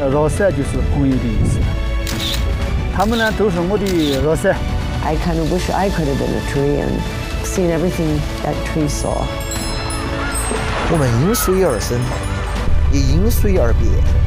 Rosa 就是朋友的意思。他们呢都是我的 Rosa。 I kind of wish I could have been a tree and seen everything that tree saw. 我们因水而生，也因水而别。